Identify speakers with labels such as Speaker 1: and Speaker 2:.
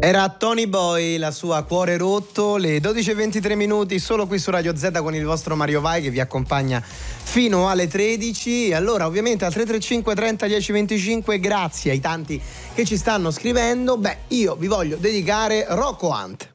Speaker 1: Era Tony Boy, la sua Cuore Rotto, le 12:23 minuti solo qui su Radio Z con il vostro Mario Vai che vi accompagna fino alle 13. Allora ovviamente al 335 30 10 25 grazie ai tanti che ci stanno scrivendo. Io vi voglio dedicare Rocco Hunt.